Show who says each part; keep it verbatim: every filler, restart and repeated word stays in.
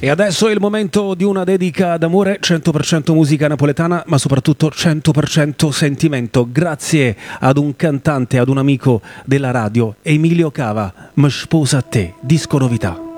Speaker 1: E adesso è il momento di una dedica d'amore, cento per cento musica napoletana, ma soprattutto cento per cento sentimento. Grazie ad un cantante, ad un amico della radio, Emilio Cava, Mi sposa a te, disco novità.